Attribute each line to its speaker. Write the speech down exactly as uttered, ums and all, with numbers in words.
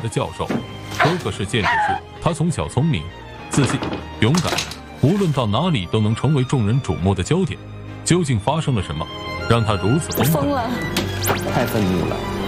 Speaker 1: 的教授。哥哥是建筑师，他从小聪明、自信、勇敢，无论到哪里都能成为众人瞩目的焦点。究竟发生了什么，让他如此崩溃？
Speaker 2: 疯了！
Speaker 3: 太愤怒了。